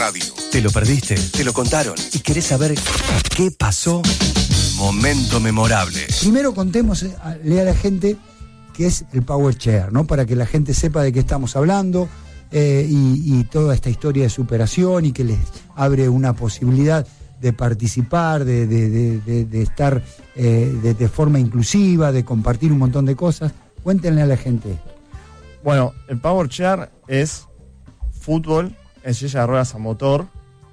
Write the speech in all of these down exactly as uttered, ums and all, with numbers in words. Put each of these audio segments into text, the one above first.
radio. ¿Te lo perdiste? ¿Te lo contaron? ¿Y querés saber qué pasó? Momento memorable. Primero contemos, lea a la gente qué es el Power Chair, ¿no? Para que la gente sepa de qué estamos hablando eh, y, y toda esta historia de superación y que les abre una posibilidad de participar, de, de, de, de, de estar eh, de, de forma inclusiva, de compartir un montón de cosas. Cuéntenle a la gente esto. Bueno, el Power Chair es fútbol en silla de ruedas a motor,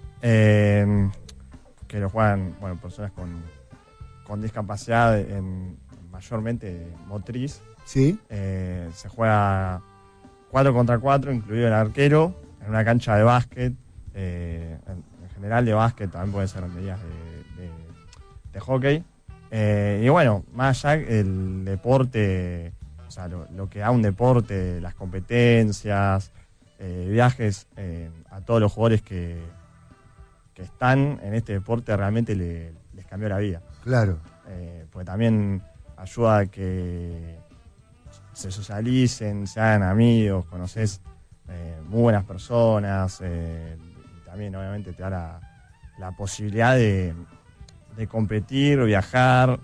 eh, que lo juegan bueno, personas con, con discapacidad en, mayormente motriz. Sí. Eh, se juega cuatro contra cuatro, incluido el arquero, en una cancha de básquet, eh, en, en general de básquet, también puede ser en medidas de, de, de hockey. Eh, y bueno, más allá el deporte, o sea, lo, lo que da un deporte, las competencias, eh, viajes eh, a todos los jugadores que, que están en este deporte realmente le, les cambió la vida. Claro. Eh, porque también ayuda a que se socialicen, se hagan amigos, conoces eh, muy buenas personas, eh, y también obviamente te da la, la posibilidad de, de competir, viajar,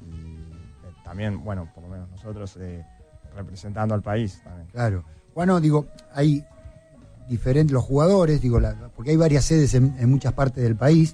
y eh, también, bueno, por lo menos nosotros eh, representando al país también. Claro. Bueno, digo, hay diferentes los jugadores, digo, la, porque hay varias sedes en, en muchas partes del país,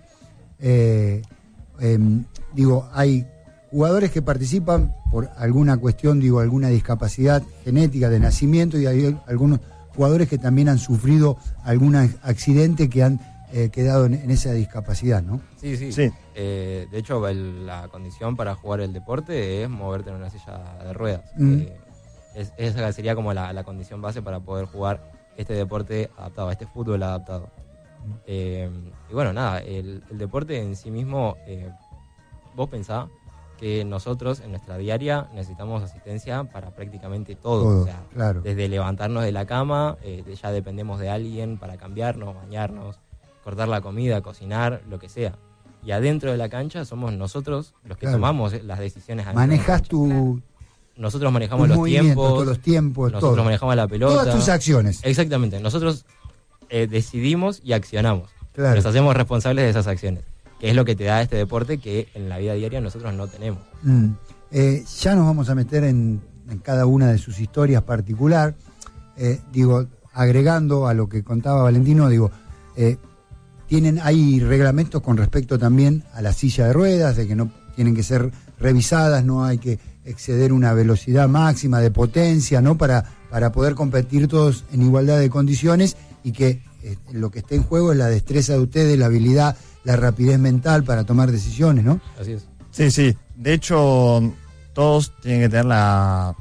eh, eh, digo, hay jugadores que participan por alguna cuestión, digo, alguna discapacidad genética de nacimiento, y hay algunos jugadores que también han sufrido algún accidente que han eh, quedado en, en esa discapacidad, ¿no? Sí, sí. Sí. Eh, de hecho, el, la condición para jugar el deporte es moverte en una silla de ruedas. Mm. Eh, es, esa sería como la, la condición base para poder jugar este deporte adaptado, este fútbol adaptado. Mm. Eh, y bueno, nada, el, el deporte en sí mismo, eh, vos pensás que nosotros en nuestra diaria necesitamos asistencia para prácticamente todo, Todo, o sea, claro. desde levantarnos de la cama, eh, ya dependemos de alguien para cambiarnos, bañarnos, cortar la comida, cocinar, lo que sea. Y adentro de la cancha somos nosotros los que Claro. tomamos las decisiones. Manejas tu, Nosotros manejamos tus los movimientos, tiempos, todos los tiempos, nosotros todo. manejamos la pelota. Todas tus acciones. Exactamente, nosotros eh, decidimos y accionamos. Claro. Nos hacemos responsables de esas acciones, que es lo que te da este deporte que en la vida diaria nosotros no tenemos. Mm. Eh, ya nos vamos a meter en, en cada una de sus historias particular. Eh, digo, agregando a lo que contaba Valentino, digo, eh, tienen hay reglamentos con respecto también a la silla de ruedas, de que no tienen que ser revisadas, no hay que exceder una velocidad máxima de potencia, ¿no? Para, para poder competir todos en igualdad de condiciones, y que eh, lo que esté en juego es la destreza de ustedes, la habilidad, la rapidez mental para tomar decisiones, ¿no? Así es. Sí, sí. De hecho, todos tienen que tener la,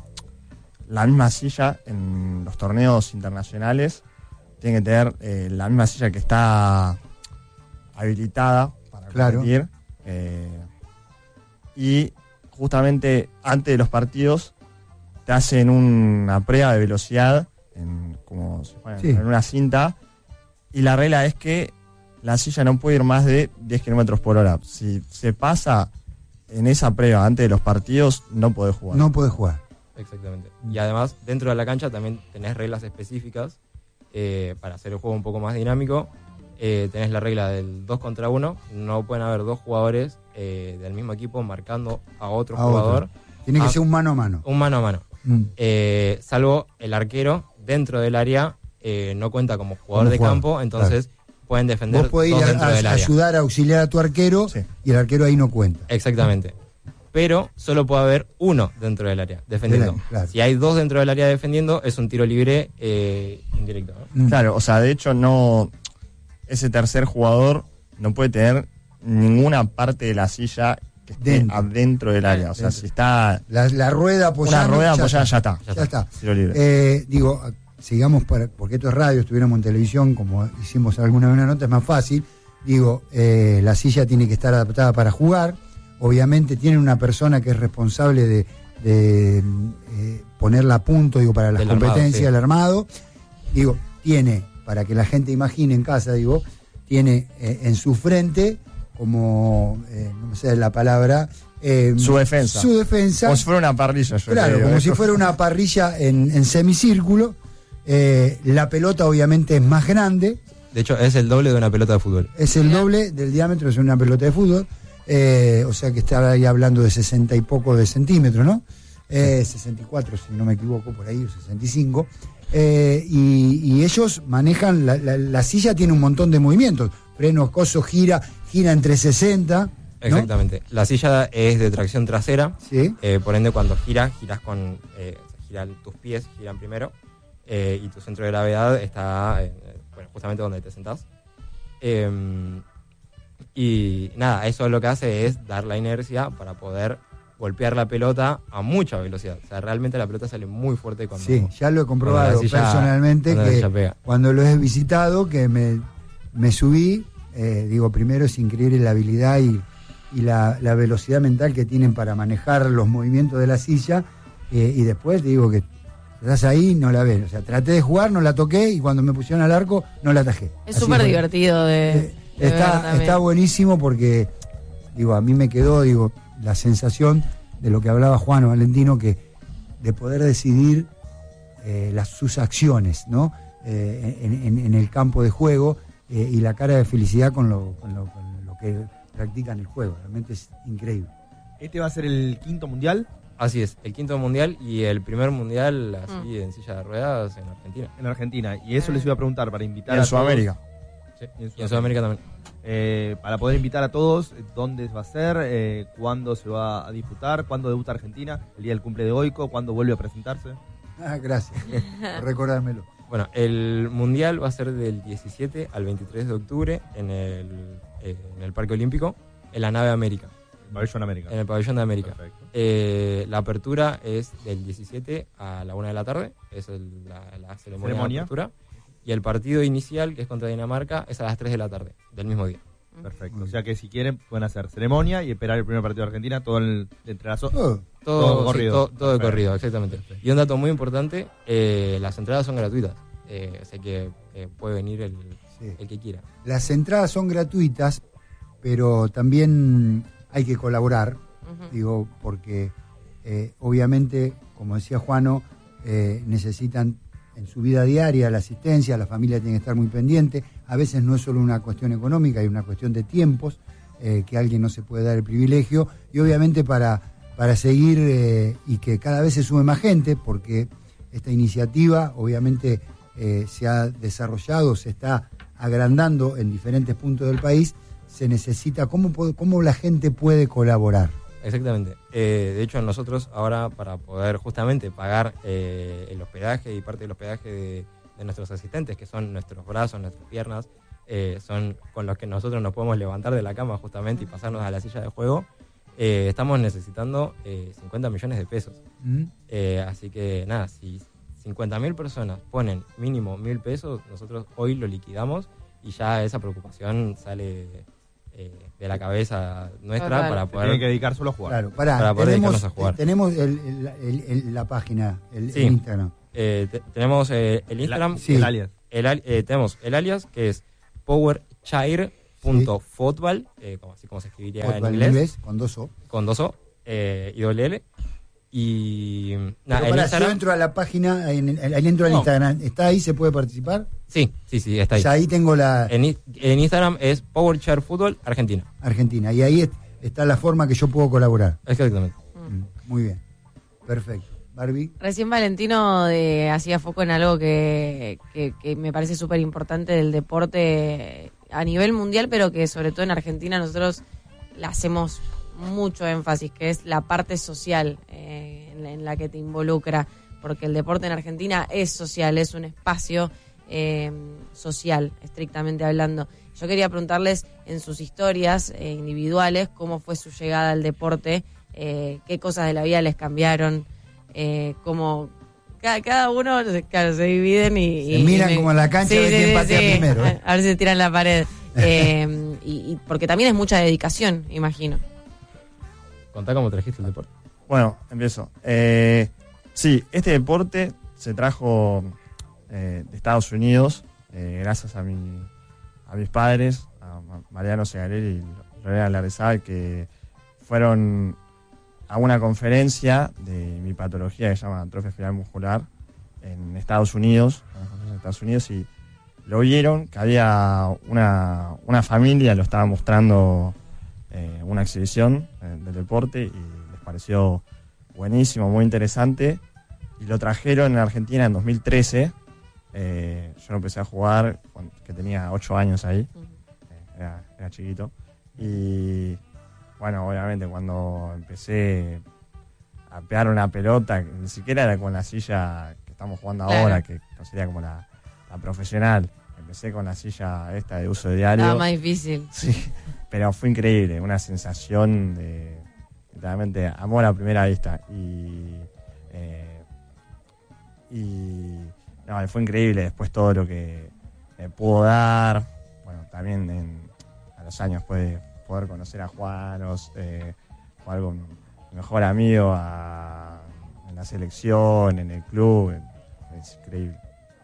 la misma silla en los torneos internacionales. Tienen que tener eh, la misma silla que está habilitada para Claro. competir. Eh, y justamente antes de los partidos te hacen una prueba de velocidad en, como si fuera Sí. en una cinta. Y la regla es que la silla no puede ir más de diez kilómetros por hora. Si se pasa en esa prueba antes de los partidos, no podés jugar. No podés jugar. Exactamente. Y además, dentro de la cancha también tenés reglas específicas eh, para hacer el juego un poco más dinámico. Eh, tenés la regla del dos contra uno. No pueden haber dos jugadores eh, del mismo equipo marcando a otro A jugador. otro. Tiene que Ah, ser un mano a mano. Un mano a mano. Mm. Eh, salvo el arquero dentro del área eh, no cuenta como jugador Como de jugador, campo, entonces pueden defender Vos podés ir dos a, dentro a- del área. ayudar a auxiliar a tu arquero, Sí. y el arquero ahí no cuenta. Exactamente. Pero solo puede haber uno dentro del área defendiendo. Del área, claro. Si hay dos dentro del área defendiendo, es un tiro libre eh, indirecto, ¿no? Mm. Claro, o sea, de hecho no, ese tercer jugador no puede tener ninguna parte de la silla que esté Dentro. adentro del área. O sea, Dentro. si está La, la rueda apoyada. una rueda apoyada, ya está. Ya está. Tiro libre. Eh, digo, sigamos, para, porque esto es radio, estuviéramos en televisión, como hicimos alguna vez una nota, es más fácil. Digo, eh, la silla tiene que estar adaptada para jugar. Obviamente tiene una persona que es responsable de, de eh, ponerla a punto, digo, para las Del armado, competencias, sí. el armado. Digo, tiene, para que la gente imagine en casa, digo, tiene eh, en su frente, como, eh, no me sé la palabra, eh, Su defensa. Su defensa. Como si fuera una parrilla, yo Claro, creo, como ¿eh? si fuera una parrilla en, en semicírculo. Eh, la pelota obviamente es más grande. De hecho, es el doble de una pelota de fútbol. Es el doble del diámetro de una pelota de fútbol. Eh, o sea que estaba ahí hablando de sesenta y poco de centímetros, ¿no? Eh, sesenta y cuatro, si no me equivoco, por ahí, o sesenta y cinco. Eh, y, y ellos manejan, la, la, la silla tiene un montón de movimientos. Freno, coso, gira, gira entre sesenta. ¿No? Exactamente. La silla es de tracción trasera. Sí. Eh, por ende, cuando giras, giras con. Eh, giran tus pies, giran primero. Eh, y tu centro de gravedad está eh, bueno, justamente donde te sentás. Eh, y nada, eso lo que hace es dar la inercia para poder golpear la pelota a mucha velocidad. O sea, realmente la pelota sale muy fuerte cuando... Sí, ya lo he comprobado silla, personalmente, cuando que cuando lo he visitado, que me, me subí, eh, digo, primero es increíble la habilidad y, y la, la velocidad mental que tienen para manejar los movimientos de la silla, eh, y después digo que estás ahí, no la ves. O sea, traté de jugar, no la toqué, y cuando me pusieron al arco, no la atajé. Es súper divertido de, eh, de está, ver está buenísimo porque, digo, a mí me quedó, digo, la sensación de lo que hablaba Juan Valentino, que de poder decidir eh, las, sus acciones, ¿no? Eh, en, en, en el campo de juego, eh, y la cara de felicidad con lo, con, lo, con lo que practican el juego. Realmente es increíble. ¿Este va a ser el quinto mundial? Así es, el quinto mundial y el primer mundial así mm. en silla de ruedas en Argentina. En Argentina. Y eso les iba a preguntar para invitar y en a Sudamérica. Sí, y en Sudamérica, y en Sudamérica también. Eh, para poder invitar a todos, dónde va a ser, eh, cuándo se va a disputar, cuándo debuta Argentina, el día del cumple de Goico, cuándo vuelve a presentarse. Ah, gracias por recordármelo. Bueno, el mundial va a ser del diecisiete al veintitrés de octubre en el, eh, en el Parque Olímpico, en la nave América. El pabellón América. En el pabellón de América. Eh, la apertura es del diecisiete a la una de la tarde, es el, la, la ceremonia, ceremonia de apertura. Y el partido inicial, que es contra Dinamarca, es a las tres de la tarde, del mismo día. Perfecto. O sea que si quieren, pueden hacer ceremonia y esperar el primer partido de Argentina, todo el entrelazo. Oh. Todo, todo, corrido. Sí, todo, todo de corrido, exactamente. Y un dato muy importante, eh, las entradas son gratuitas. Eh, o sea que eh, puede venir el, sí. el que quiera. Las entradas son gratuitas, pero también hay que colaborar, uh-huh. digo, porque eh, obviamente, como decía Juano, eh, necesitan en su vida diaria la asistencia, la familia tiene que estar muy pendiente. A veces no es solo una cuestión económica, hay una cuestión de tiempos, eh, que alguien no se puede dar el privilegio, y obviamente para, para seguir eh, y que cada vez se sume más gente, porque esta iniciativa obviamente eh, se ha desarrollado, se está agrandando en diferentes puntos del país, se necesita, ¿cómo, cómo la gente puede colaborar? Exactamente. Eh, de hecho, nosotros ahora, para poder justamente pagar eh, el hospedaje y parte del hospedaje de, de nuestros asistentes, que son nuestros brazos, nuestras piernas, eh, son con los que nosotros nos podemos levantar de la cama justamente y pasarnos a la silla de juego, eh, estamos necesitando eh, cincuenta millones de pesos. Mm. Eh, así que nada, si cincuenta mil personas ponen mínimo mil pesos, nosotros hoy lo liquidamos y ya esa preocupación sale... Eh, de la cabeza nuestra Total. Para poder... Tiene que dedicar solo a jugar. Claro, pará, para poder tenemos, dedicarnos a jugar. Tenemos el, el, el, el, la página, el, sí. el Instagram. Eh, te, tenemos eh, el Instagram. El, sí. el alias. El, eh, tenemos el alias, que es powerchair punto fotball, eh, como, así como se escribiría Fotball en inglés. inglés. Con dos O. Con dos O eh, y doble L. Y nada, para si yo entro a la página, ahí entro al no. Instagram, ¿está ahí? ¿Se puede participar? Sí, sí, sí, está ahí. O sea, ahí tengo la... En, en Instagram es Powerchair Fútbol Argentina. Argentina, y ahí está la forma que yo puedo colaborar. Exactamente. Mm, muy bien, perfecto. Barbie. Recién Valentino de, hacía foco en algo que, que, que me parece súper importante del deporte a nivel mundial, pero que sobre todo en Argentina nosotros le hacemos mucho énfasis, que es la parte social eh, en, en la que te involucra, porque el deporte en Argentina es social, es un espacio eh, social, estrictamente hablando. Yo quería preguntarles en sus historias eh, individuales cómo fue su llegada al deporte, eh, qué cosas de la vida les cambiaron, eh, cómo cada, cada uno, claro, se dividen y... Se y, miran y me, como en la cancha sí, de sí, quién sí, patea sí, primero. ¿eh? A, a ver si se tiran la pared. eh, y, y porque también es mucha dedicación, imagino. Contá cómo trajiste el deporte. Bueno, empiezo. Eh, sí, este deporte se trajo eh, de Estados Unidos, eh, gracias a mi a mis padres, a Mariano Segarelli y Lorena Larezal, que fueron a una conferencia de mi patología que se llama atrofia espinal muscular en Estados Unidos, en Estados Unidos y lo vieron, que había una, una familia, lo estaba mostrando eh, una exhibición eh, del deporte y les pareció buenísimo, muy interesante, y lo trajeron en Argentina en dos mil trece. Eh, yo lo empecé a jugar cuando, que tenía ocho años ahí, eh, era, era chiquito, y bueno, obviamente cuando empecé a pegar una pelota, que ni siquiera era con la silla que estamos jugando Claro. ahora, que no sería como la, la profesional, empecé con la silla esta de uso diario. Estaba más difícil. Sí, pero fue increíble, una sensación de literalmente amor a primera vista. Y, eh, y no, fue increíble después todo lo que me pudo dar. Bueno, también en, a los años puede poder conocer a Juanos, eh, jugar con mi mejor amigo a, en la selección, en el club, es increíble.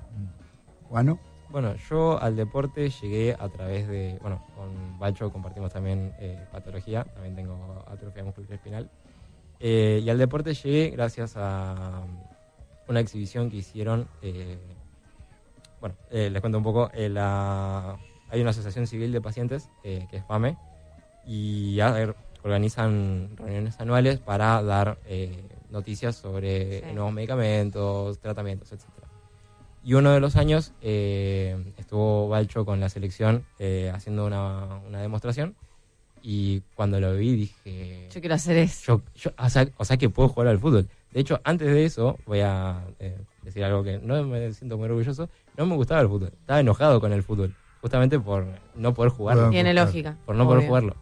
Juano. Bueno, yo al deporte llegué a través de, bueno, con Bacho compartimos también eh, patología, también tengo atrofia muscular espinal. Eh, y al deporte llegué gracias a una exhibición que hicieron, eh, bueno, eh, les cuento un poco, eh, la, hay una asociación civil de pacientes, eh, que es FAME, y a ver, organizan reuniones anuales para dar eh, noticias sobre Sí. nuevos medicamentos, tratamientos, etcétera. Y uno de los años eh, estuvo Balcho con la selección eh, haciendo una, una demostración, y cuando lo vi dije, Yo quiero hacer eso. yo, yo, o, sea, o sea que puedo jugar al fútbol. De hecho, antes de eso, voy a eh, decir algo que no me siento muy orgulloso, no me gustaba el fútbol, estaba enojado con el fútbol, justamente por no poder jugarlo, Bueno. Tiene lógica. por no poder obvio. jugarlo.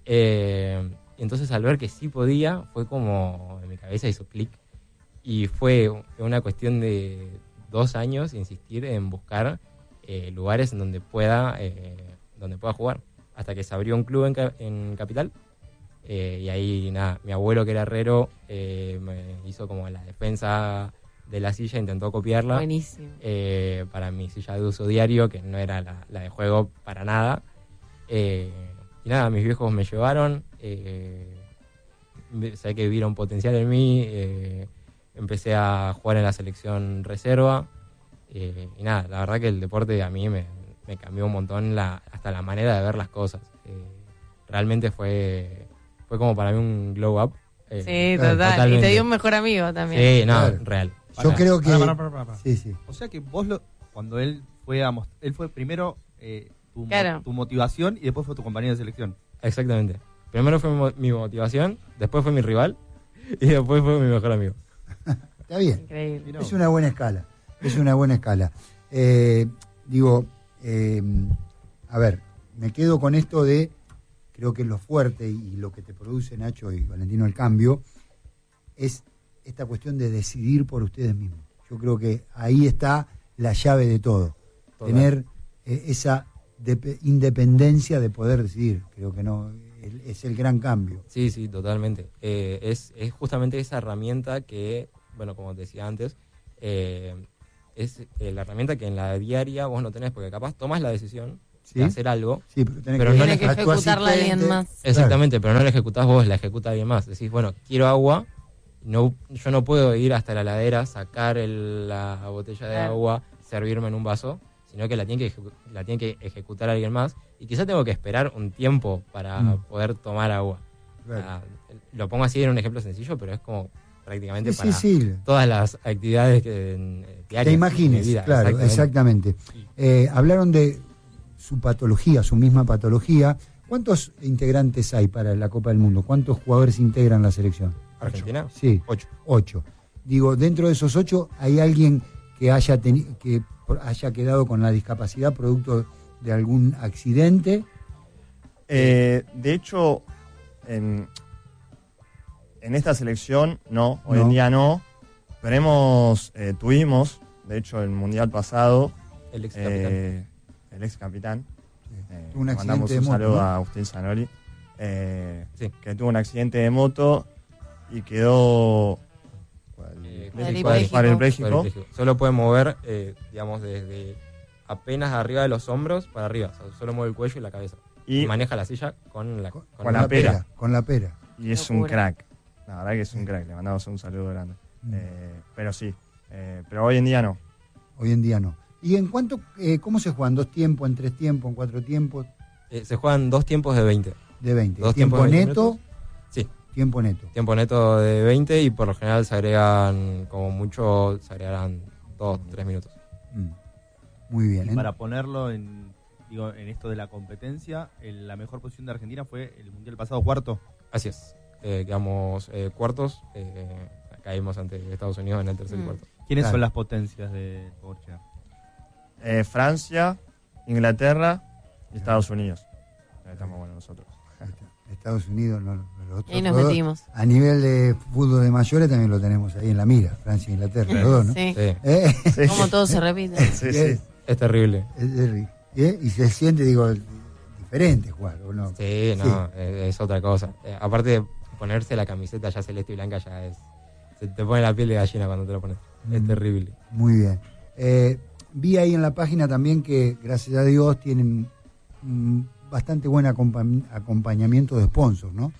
Eh, entonces al ver que sí podía, fue como en mi cabeza hizo clic, y fue una cuestión de dos años insistir en buscar eh, lugares en donde pueda eh, donde pueda jugar, hasta que se abrió un club en, Ca- en Capital, eh, y ahí nada, mi abuelo que era herrero eh, me hizo como la defensa de la silla, intentó copiarla Buenísimo. eh, para mi silla de uso diario, que no era la, la de juego para nada. Eh, y nada, mis viejos me llevaron, eh, ve- sé que vieron potencial en mí, eh, empecé a jugar en la selección reserva, eh, y nada, la verdad que el deporte a mí me, me cambió un montón la, hasta la manera de ver las cosas. Eh, realmente fue, fue como para mí un glow up. eh, Sí, claro, total. Y totalmente. te dio un mejor amigo también. Sí, no, Claro. real. Yo Pará, creo que. pará, pará, pará, pará. Sí, sí. O sea que vos, lo, cuando él fue a most- él fue primero eh, tu, mo- Claro. tu motivación y después fue tu compañero de selección. Exactamente. Primero fue mi, mo- mi motivación, después fue mi rival y después fue mi mejor amigo. Está bien. Increíble. Mirá Es vos. una buena escala. Es una buena escala. Eh, digo, eh, a ver, me quedo con esto de, creo que lo fuerte y lo que te produce Nacho y Valentino el cambio, es esta cuestión de decidir por ustedes mismos. Yo creo que ahí está la llave de todo. Total. Tener eh, esa dep- independencia de poder decidir. Creo que no, el- es el gran cambio. Sí, sí, totalmente. Eh, es, es justamente esa herramienta que, bueno, como te decía antes, eh, es eh, la herramienta que en la diaria vos no tenés, porque capaz tomás la decisión ¿Sí? de hacer algo, Sí, pero tenés Pero que, no Tiene que a tu ejecutarla alguien asistente. más. exactamente, pero no la ejecutás vos, la ejecuta alguien más. Decís, bueno, quiero agua, no, yo no puedo ir hasta la heladera, sacar el- la botella de Claro. agua, servirme en un vaso, sino que la tiene que, ejecu- la tiene que ejecutar alguien más, y quizá tengo que esperar un tiempo para Mm. poder tomar agua. Claro. Ah, lo pongo así en un ejemplo sencillo, pero es como prácticamente Sí, para sí, sí. todas las actividades que, en, eh, diarias. Te de imagines, mi vida. claro, exactamente. Eh, hablaron de su patología, su misma patología. ¿Cuántos integrantes hay para la Copa del Mundo? ¿Cuántos jugadores integran la selección? ¿Argentina? Sí, Ocho. ocho. Digo, dentro de esos ocho, ¿hay alguien que haya, teni- que por- haya quedado con la discapacidad producto de algún accidente? Eh, de hecho, en, en esta selección no, hoy No. en día no, pero hemos, eh, tuvimos, de hecho, el mundial pasado, El ex capitán. eh, el ex capitán. eh, Tuvo un le accidente mandamos de un moto, saludo ¿no? a Agustín Zanoli, eh, Sí. que tuvo un accidente de moto y quedó Eh, cuadripléjico. cuadripléjico. Cuadripléjico. Solo puede mover, eh, digamos, desde apenas arriba de los hombros para arriba. O sea, solo mueve el cuello y la cabeza. Y, Y maneja la silla con la, Con, con con la pera. Con la pera. y es un Locura. crack. La verdad que es un crack, le mandamos un saludo grande. Mm. Eh, pero sí, eh, pero hoy en día no. Hoy en día no. ¿Y en cuánto, eh, cómo se juegan? ¿Dos tiempos, en tres tiempos, en cuatro tiempos? Eh, se juegan dos tiempos de veinte. De veinte. Dos ¿Tiempo tiempos de veinte neto? minutos. Sí. Tiempo neto. Tiempo neto de veinte y por lo general se agregan, como mucho, se agregarán dos, tres minutos. Mm. Muy bien. Y ¿eh? para ponerlo en, digo, en esto de la competencia, el- la mejor posición de Argentina fue el Mundial pasado, cuarto. Así es. Eh, quedamos eh, cuartos, eh, caímos ante Estados Unidos en el tercer Mm. cuarto. ¿Quiénes Claro. son las potencias de Borgia? Eh, Francia, Inglaterra y Estados Unidos. Ahí estamos bueno nosotros. Estados Unidos, no, los otros Ahí nos dos, metimos. a nivel de fútbol de mayores también lo tenemos ahí en la mira, Francia e Inglaterra, los dos, ¿no? Sí. Sí, ¿Eh? Sí. Como todo se repite. Sí, sí. es terrible. Es de- ¿eh? Y se siente, digo, diferente jugar, ¿o no? Sí, no, Es, es otra cosa. Eh, aparte de ponerse la camiseta ya celeste y blanca, ya es. Se te pone la piel de gallina cuando te lo pones. Es Mm. terrible. Muy bien. Eh, vi ahí en la página también que, gracias a Dios, tienen mm, bastante buen acompa- acompañamiento de sponsors, ¿no?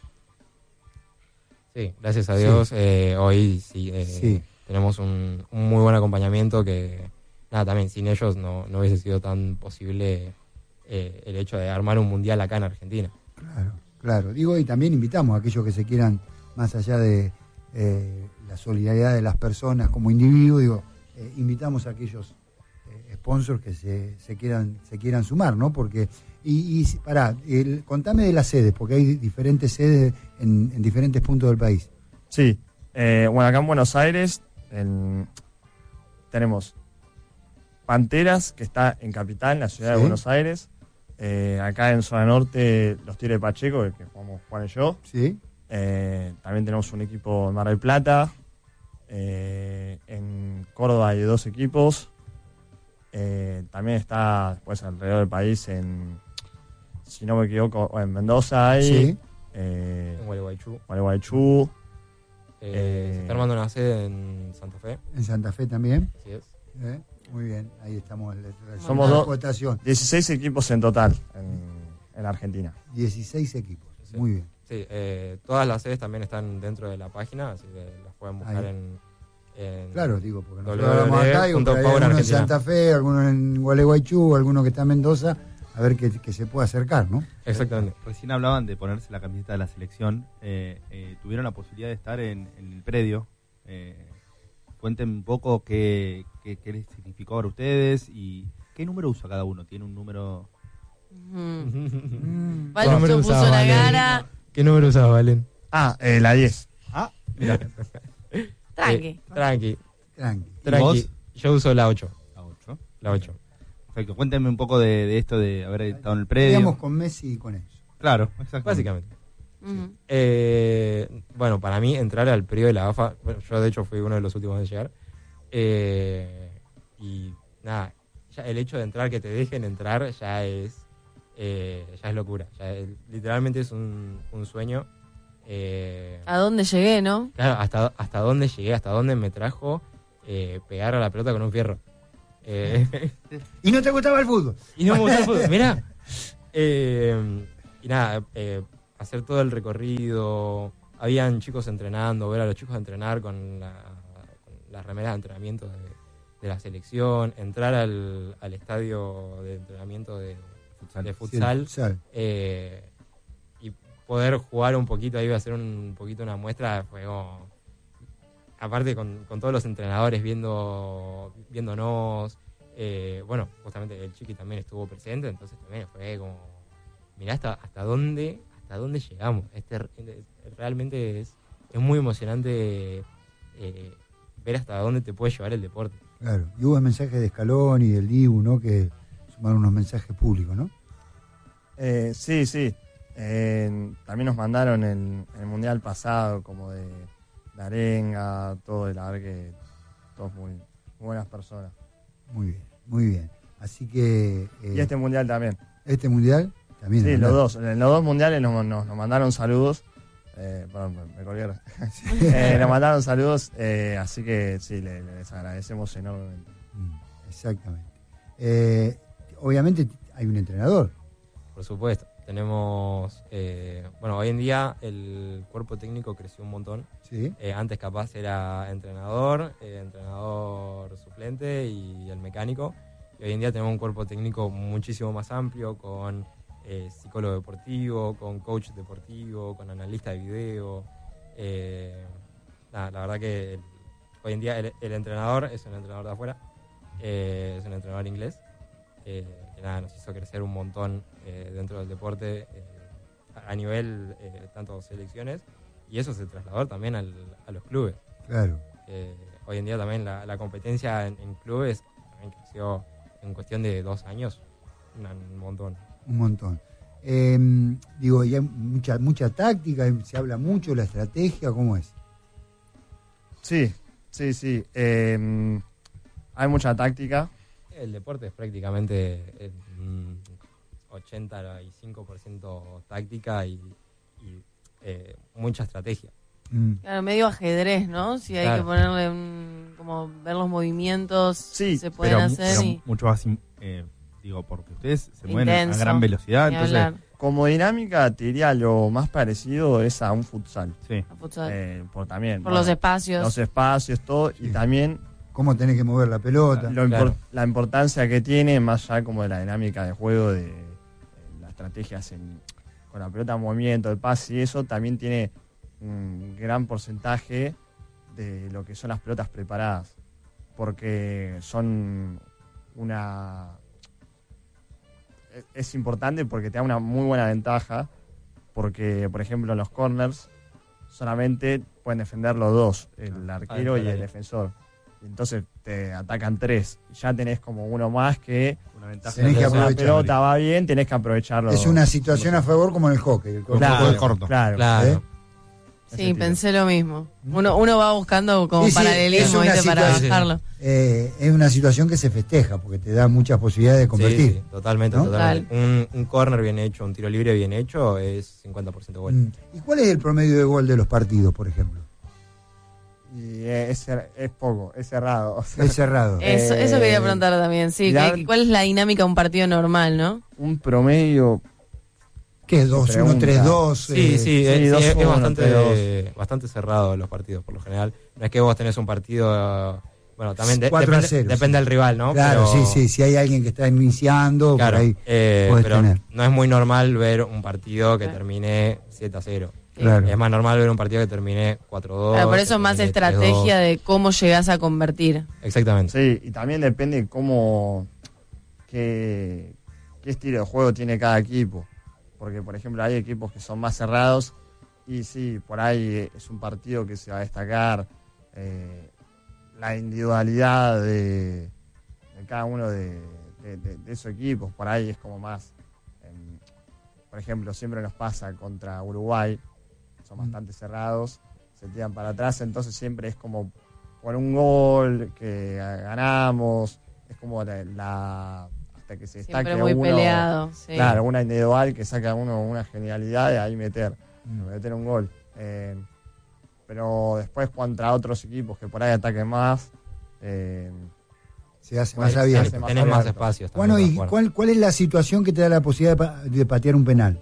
Sí, gracias a Sí. Dios, eh, hoy sí, eh, Sí. tenemos un, un muy buen acompañamiento que, nada, también sin ellos no, no hubiese sido tan posible eh, el hecho de armar un mundial acá en Argentina. Claro, claro. Digo, y también invitamos a aquellos que se quieran, más allá de eh, la solidaridad de las personas como individuos, digo, eh, invitamos a aquellos eh, sponsors que se, se quieran se quieran sumar, ¿no? Porque, y, y pará, el, contame de las sedes, porque hay diferentes sedes en, en diferentes puntos del país. Sí, eh, bueno, acá en Buenos Aires en- tenemos Panteras, que está en Capital, en la ciudad Sí. de Buenos Aires. Eh, acá en Zona Norte, los Tigres de Pacheco, que jugamos Juan y yo. ¿Sí? Eh, también tenemos un equipo en Mar del Plata. Eh, en Córdoba hay dos equipos. Eh, también está después alrededor del país, en, si no me equivoco, en Mendoza hay. Sí. Eh, En Gualeguaychú. Gualeguaychú. Eh, Eh, se está armando una sede en Santa Fe. En Santa Fe también. Así es. ¿Eh? Muy bien, ahí estamos. le- le- Somos la dos. cotación. dieciséis equipos en total en, en Argentina. dieciséis equipos. Sí. Muy bien. Sí, eh, todas las sedes también están dentro de la página, así que las pueden buscar Ahí. en, en- Claro, digo, porque nosotros w w hablamos w acá, digo, punto pero hay power algunos en argentina. Santa Fe, algunos en Gualeguaychú, algunos que están en Mendoza, a ver que, que se pueda acercar, ¿no? Exactamente. Recién hablaban de ponerse la camiseta de la selección. Eh, eh, tuvieron la posibilidad de estar en, en el predio. Eh, cuenten un poco qué, qué, qué les significó para ustedes y qué número usa cada uno. ¿Tiene un número? Mm. ¿Qué número Vale, puso usaba, la Valen? cara. ¿Qué número usaba, Valen? Ah, eh, la diez. Ah, mira. Tranqui. Eh, tranqui, Tranqui. tranqui. vos? Yo uso la ocho. La ocho. La ocho. Perfecto. Cuéntenme un poco de, de esto de haber estado en el predio. Queríamos con Messi y con ellos. Claro, exactamente. Básicamente. Ujú. Eh, bueno, para mí entrar al periodo de la AFA, bueno, yo de hecho fui uno de los últimos en llegar. Eh, y nada, ya el hecho de entrar, que te dejen entrar, ya es eh, ya es locura. Ya es- literalmente es un, un sueño. Eh, ¿A dónde llegué, no? claro, hasta, hasta dónde llegué, hasta dónde me trajo eh, pegar a la pelota con un fierro. Eh, ¿Y no te gustaba el fútbol? Y no me gustó el fútbol. Mirá. Eh, y nada, eh, hacer todo el recorrido. Habían chicos entrenando, ver a los chicos entrenar con, la, con las remeras de entrenamiento de, de la selección, entrar al, al estadio de entrenamiento de, de futsal, Sí, futsal. eh, y poder jugar un poquito ahí, hacer un poquito una muestra, fue como... Aparte con, con todos los entrenadores viendo viéndonos, eh, bueno, justamente el Chiqui también estuvo presente, entonces también fue como, mirá hasta, hasta dónde hasta dónde llegamos. Este realmente es, es muy emocionante eh, ver hasta dónde te puede llevar el deporte. Claro. Y hubo mensajes de Scaloni y del Dibu, ¿no? Que sumaron unos mensajes públicos, ¿no? Eh, sí, sí. Eh, también nos mandaron en el mundial pasado, como de, de arenga, todo, de la verdad que todos muy, muy buenas personas. Muy bien, muy bien. Así que eh, Y este mundial también. este mundial también. Sí, ¿no? los dos. En los dos mundiales nos, nos, nos mandaron saludos. Eh, perdón, me, me colgué. eh, nos mandaron saludos, eh, así que sí, le- les agradecemos enormemente. Mm, exactamente. Eh, obviamente hay un entrenador. Por supuesto. Tenemos, eh, bueno, hoy en día el cuerpo técnico creció un montón. Sí. Eh, antes capaz era entrenador, eh, entrenador suplente y el mecánico. Y hoy en día tenemos un cuerpo técnico muchísimo más amplio, con eh, psicólogo deportivo, con coach deportivo, con analista de video. Eh, nada, la verdad que el, hoy en día el, el entrenador es un entrenador de afuera, eh, es un entrenador inglés, eh, que nada, nos hizo crecer un montón eh, dentro del deporte, eh, a, a nivel eh, tanto selecciones, y eso se trasladó también al, a los clubes. Claro. Eh, hoy en día también la, la competencia en, en clubes también creció en cuestión de dos años, una, un montón. Un montón. Eh, digo, y hay mucha, mucha táctica, se habla mucho de la estrategia, ¿cómo es? Sí, sí, sí. Eh, hay mucha táctica. El deporte es prácticamente eh, un ochenta y cinco por ciento táctica y, y eh, mucha estrategia. Mm. Claro, medio ajedrez, ¿no? Si hay Claro. que ponerle un, como ver los movimientos Sí, se pueden Pero, hacer pero y mucho más, eh, digo, porque ustedes se mueven a intenso, gran velocidad, ni entonces, hablar, Como dinámica, te diría lo más parecido es a un futsal. sí. a futsal. Eh, por también. por bueno, los espacios. los espacios, todo. Sí. Y también ¿Cómo tenés que mover la pelota? lo impor- Claro. la importancia que tiene, más allá como de la dinámica de juego, de, de las estrategias en- con la pelota en movimiento, el pase y eso, también tiene un gran porcentaje de lo que son las pelotas preparadas. Porque son una... es- Es importante porque te da una muy buena ventaja. Porque, por ejemplo, en los corners solamente pueden defender los dos, el arquero y el defensor. Y entonces te atacan tres. Y ya tenés como uno más que Una ventaja. Tenés que si la aprovechar. pelota va bien, tenés que aprovecharlo. Es una situación a favor como en el hockey. El corto Claro, juego. corto. claro. Claro. ¿Eh? Sí, ese estilo. pensé lo mismo. Uno, uno va buscando como Sí, sí, es paralelismo, una ¿viste? Para situación- bajarlo. Eh, es una situación que se festeja porque te da muchas posibilidades de Sí, convertir. sí, totalmente, ¿no? totalmente. Un, un corner bien hecho, un tiro libre bien hecho es cincuenta por ciento gol. Mm. ¿Y cuál es el promedio de gol de los partidos, por ejemplo? Y es, es poco, es cerrado. O sea, Es cerrado. Eso, eso Eh, quería preguntar también, sí. ya- que- ¿Cuál es la dinámica de un partido normal, no? un promedio. ¿Qué es dos uno pregunta. tres dos? Sí, sí, es, sí, sí, dos es, es uno, bastante, bastante cerrado los partidos por lo general. No es que vos tenés un partido, eh, bueno, también de- cuatro a depende, cero, depende sí. del rival, ¿no? Claro, Pero- sí, sí. Si hay alguien que está iniciando, Claro, por ahí eh, podés pero tener. no es muy normal ver un partido que Claro. termine siete a cero. Claro. Es más normal ver un partido que termine cuatro a dos. Claro, por eso que es más termine tres a dos. estrategia de cómo llegás a convertir. Exactamente. Sí, y también depende cómo. Qué, qué estilo de juego tiene cada equipo. Porque, por ejemplo, hay equipos que son más cerrados. Y sí, por ahí es un partido que se va a destacar eh, la individualidad de, de cada uno de, de, de- de esos equipos. Por ahí es como más. em, por ejemplo, siempre nos pasa contra Uruguay. Son Mm. bastante cerrados. Se tiran para atrás. Entonces siempre es como por un gol que ganamos. Es como la. la- hasta que se destaque Siempre muy uno. peleado. Sí. Claro, una individual que saca uno una genialidad de ahí meter, Mm. meter un gol. Eh, pero después contra otros equipos que por ahí ataquen más, eh, se hace Bueno, más se abierto. hace más Tenés más abierto. espacios también. Bueno, para ¿y jugar. cuál, cuál es la situación que te da la posibilidad de, pa- de patear un penal?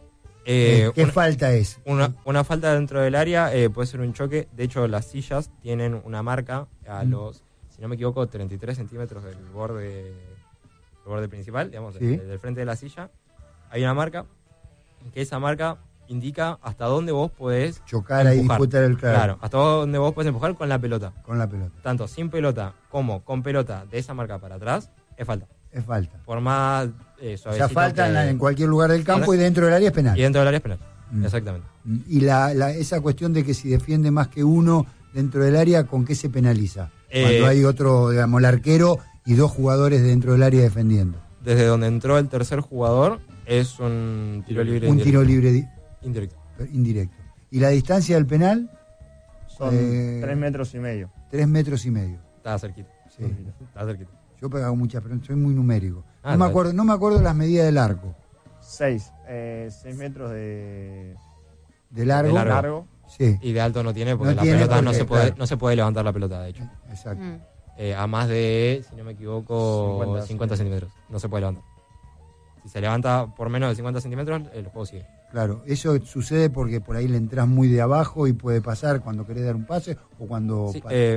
Eh, ¿Qué una- falta es? Una, una falta dentro del área eh, puede ser un choque. De hecho, las sillas tienen una marca a Mm. los, si no me equivoco, treinta y tres centímetros del borde, del borde principal, digamos, Sí. del, del frente de la silla. Hay una marca, que esa marca indica hasta dónde vos podés Chocar ahí, empujar. disputar el Claro, claro, hasta dónde vos podés empujar con la pelota. con la pelota. Tanto sin pelota como con pelota de esa marca para atrás, es falta. Es falta. Por más eh, O sea, suavecito falta en, que- la- en cualquier lugar del campo y dentro del área es penal. Y dentro del área es penal. Mm. Exactamente. Y la, la- esa cuestión de que si defiende más que uno dentro del área, ¿con qué se penaliza? Eh, Cuando hay otro, digamos, el arquero y dos jugadores dentro del área defendiendo. Desde donde entró el tercer jugador es un tiro libre Un indirecto. tiro libre di- indirecto. indirecto. Y la distancia del penal, son Eh, tres metros y medio. tres metros y medio. Estaba cerquita. Sí. Estaba cerquita. Yo pegaba muchas, pero soy muy numérico. Ah, no, me vale. acuerdo, no me acuerdo las medidas del arco. Seis, eh, seis metros de, De largo. De largo. largo. Sí, Y de alto no tiene porque No la tiene pelota no porque, se puede claro. no se puede levantar la pelota, de hecho. exacto. Mm. Eh, a más de, si no me equivoco, cincuenta cincuenta centímetros. No se puede levantar. Si se levanta por menos de cincuenta centímetros, el juego sigue. Claro, eso sucede porque por ahí le entras muy de abajo y puede pasar cuando querés dar un pase o cuando... Sí, pa- eh,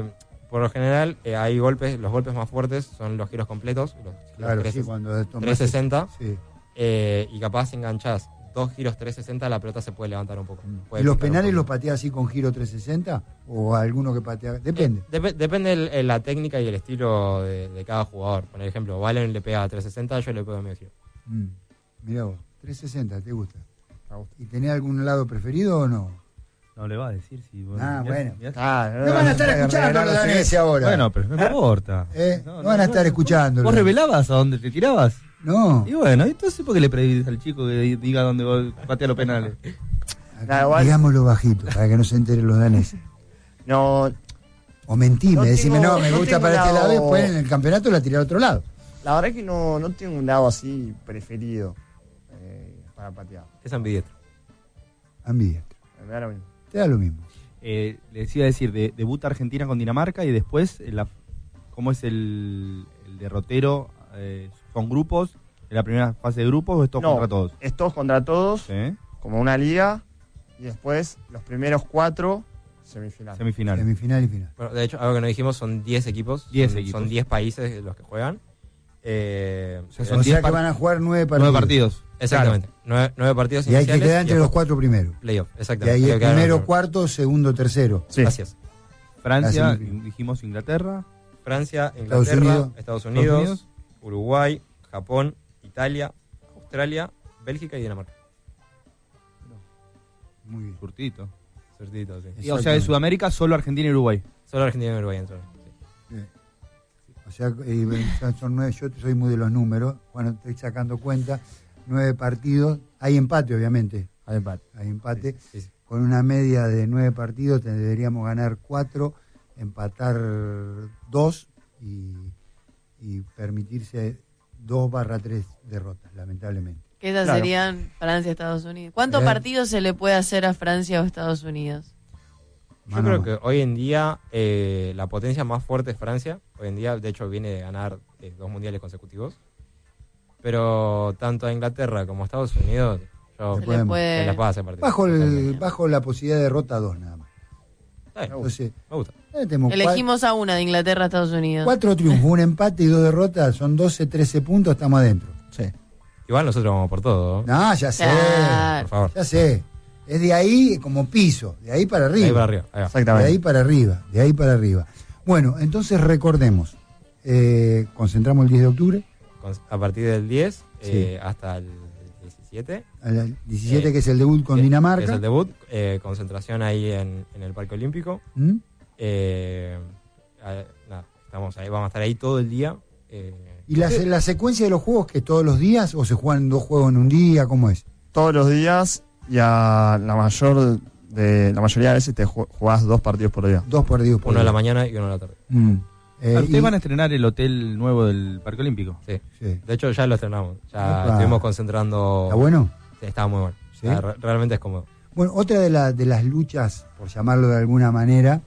por lo general eh, hay golpes, los golpes más fuertes son los giros completos, los giros Claro, tres- sí, cuando tomás- trescientos sesenta, Sí. eh, y capaz si enganchás dos giros trescientos sesenta, la pelota se puede levantar un poco. Puede ¿Y los picar un penales poco. los patea así con giro trescientos sesenta? ¿O alguno que patea? Depende. Eh, dep- depende el- el- la técnica y el estilo de, de cada jugador. Por ejemplo, Valen le pega a trescientos sesenta, yo le pego a medio giro. Mm. Mirá vos, trescientos sesenta, ¿te gusta? Me gusta. ¿Y tenés algún lado preferido o no? No le va a decir si. Ah, bueno. Ah, No van a estar escuchando los daneses ahora. Bueno, pero no importa. ¿Eh? No, van a estar escuchando. ¿Vos revelabas a dónde te tirabas? No. Y bueno, entonces ¿por qué le pedís al chico que diga dónde gol- patea los penales? Nah, igual- Digámoslo bajito, para que no se enteren los daneses. No, O mentime, No decime, tengo- no, me no gusta tengo para este lado- lado y después en el campeonato la tiré al otro lado. la verdad es que no, no tengo un lado así preferido eh, para patear. Es ambidiestro. Ambidiestro. Me da lo mismo. Te da lo mismo. Eh, le decía decir, de, debuta Argentina con Dinamarca y después, eh, la, ¿cómo es el, el derrotero? Eh, ¿Son grupos? ¿En la primera fase de grupos o es todos No, contra todos? Es todos contra todos, ¿Sí? como una liga, y después los primeros cuatro semifinales. Semifinales. Semifinal y final. Bueno, de hecho, algo que no dijimos, son diez equipos. diez son, equipos. Son diez países los que juegan. Eh, O sea, O son sea diez que par- van a jugar nueve partidos. nueve partidos. exactamente. Nueve, nueve partidos Y hay que iniciales quedar entre y los después cuatro primeros. playoff, Y exactamente. ahí Hay el que quedar primero, en- cuarto, segundo, tercero. Sí. Gracias. Francia, La semifinal. dijimos Inglaterra. Francia, Estados Inglaterra, Unidos. Estados Unidos, Unidos. Uruguay, Japón, Italia, Australia, Bélgica y Dinamarca. Muy bien. Surtito. Certito, sí. Y, o sea, de Sudamérica solo Argentina y Uruguay. Solo Argentina y Uruguay entraron. Sí. Bien. O sea, eh, son- son nueve, yo soy muy de los números. Bueno, estoy sacando cuenta. Nueve partidos. Hay empate, obviamente. Hay empate. Hay empate. Sí, sí. Con una media de nueve partidos te- deberíamos ganar cuatro, empatar dos y, y permitirse dos barra tres derrotas, lamentablemente. Que esas Claro. serían Francia, Estados Unidos. ¿Cuántos Eh. partidos se le puede hacer a Francia o Estados Unidos? Yo Mano a creo mano. que hoy en día eh, la potencia más fuerte es Francia. Hoy en día, de hecho, viene de ganar eh, dos mundiales consecutivos. Pero tanto a Inglaterra como a Estados Unidos, yo Se Se puede- le se puede... les puede hacer partido. Bajo, el, Totalmente. bajo la posibilidad de derrota dos nada más. Está bien, Entonces, me gusta. eh, tenemos cua- Elegimos a una de Inglaterra, Estados Unidos. cuatro triunfos, un empate y dos derrotas, son doce, trece puntos, estamos adentro. Sí. Igual nosotros vamos por todo. ¿no? No, ya sé, Claro. Por favor. ya sé. Es de ahí como piso, de ahí para arriba. Ahí para arriba. Ahí va. De Exactamente. ahí para arriba, de ahí para arriba. Bueno, entonces recordemos, eh, concentramos el diez de octubre, Con- A partir del diez Sí. eh, hasta el diecisiete. al diecisiete Eh, que es el debut con que- Dinamarca. que es el debut. eh, concentración ahí en, en el Parque Olímpico. ¿Mm? Eh, eh, nada, estamos ahí, vamos a estar ahí todo el día. eh, ¿Y la, la secuencia de los juegos que todos los días o se juegan dos juegos en un día? ¿Cómo es? Todos los días y a la mayor de la mayoría de veces te ju- jugás dos partidos por día. Dos partidos por uno de la día. mañana y uno de la tarde. Mm. Eh, Ah, Ustedes y- van a estrenar el hotel nuevo del Parque Olímpico. Sí. sí. De hecho, ya lo estrenamos. Ya Opa. estuvimos concentrando. ¿Está bueno? Sí, estaba muy bueno. ¿Sí? O sea, re- realmente es cómodo. Bueno, otra de, la- de las luchas, por llamarlo de alguna manera,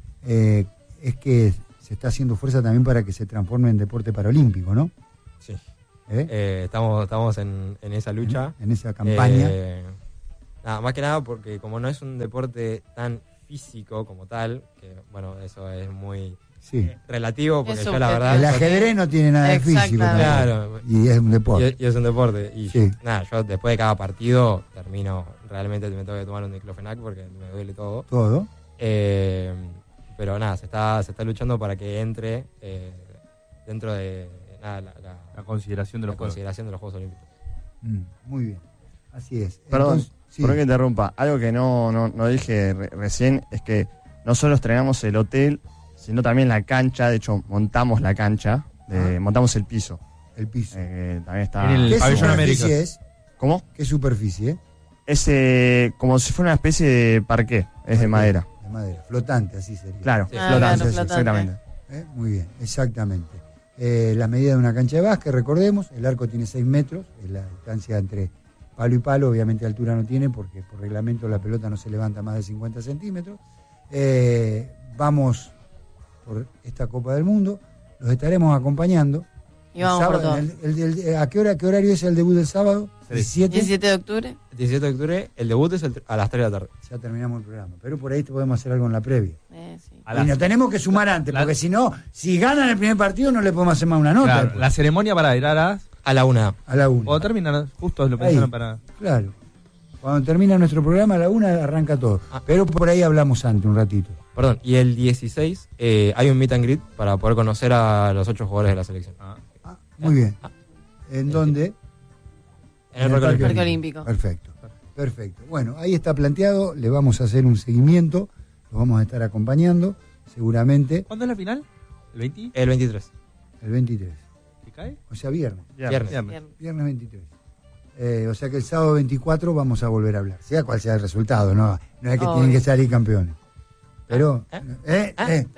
eh, es que se está haciendo fuerza también para que se transforme en deporte paralímpico, ¿no? Sí. ¿Eh? Eh, estamos estamos en, en esa lucha. En esa campaña. Eh, nada, más que nada porque como no es un deporte tan físico como tal, que bueno, eso es muy sí. relativo, porque Es yo la subjetivo. verdad... El yo- ajedrez no tiene nada de físico. Exactamente. tampoco. Claro, Y es un deporte. y, y es un deporte. Y Sí. nada, yo después de cada partido termino, realmente me tengo que tomar un diclofenac porque me duele todo. Todo. Eh, pero nada, se está, se está luchando para que entre eh, dentro de nada, la, la- La consideración de la los juegos. consideración de los Juegos Olímpicos. Mm, muy bien. Así es. Perdón, Entonces, sí. Perdón que interrumpa. Algo que no, no, no dije re- recién es que no solo estrenamos el hotel, sino también la cancha. De hecho, montamos la cancha, de- Ah. montamos el piso. El piso. Eh, que también está. En el ¿Qué Pabellón superficie América. es? ¿Cómo? ¿Qué superficie? eh? Es eh, como si fuera una especie de parqué. Es de madera. De madera. Flotante, así sería. Claro, Sí. Ah, flotante, claro, sí, flotante. exactamente. ¿Eh? Muy bien, exactamente. Eh, la medida de una cancha de básquet, recordemos, el arco tiene seis metros, es la distancia entre palo y palo, obviamente altura no tiene porque por reglamento la pelota no se levanta más de cincuenta centímetros. Eh, vamos por esta Copa del Mundo, los estaremos acompañando Y vamos por todo. El, el, el, el, ¿a, qué hora, qué horario es el debut del sábado? diecisiete. diecisiete de octubre. diecisiete de octubre, el debut es el, a las tres de la tarde. Ya terminamos el programa. Pero por ahí te podemos hacer algo en la previa. Eh, sí. Y nos tenemos que sumar antes, la, porque si no, si ganan el primer partido no le podemos hacer más una nota. Claro, la ceremonia para ir a las... A la una. A la una. O terminan, justo lo pensaron para... Claro. Cuando termina nuestro programa a la una arranca todo. Ah. Pero por ahí hablamos antes un ratito. Perdón, y el dieciséis eh, hay un meet and greet para poder conocer a los ocho jugadores de la selección. Ah, ah, muy bien. Ah. ¿En dónde? En el, en el Parque, Parque Olímpico. Olímpico. Perfecto. Perfecto. Bueno, ahí está planteado. Le vamos a hacer un seguimiento. Lo vamos a estar acompañando, seguramente. ¿Cuándo es la final? ¿El veinte? El veintitrés. El veintitrés. ¿Qué cae? O sea, viernes. Viernes. Viernes, viernes veintitrés. Eh, o sea que el sábado veinticuatro vamos a volver a hablar, sea cual sea el resultado, no, no es que oh, tienen que salir campeones. Pero, ¿Eh? Eh, eh, eh,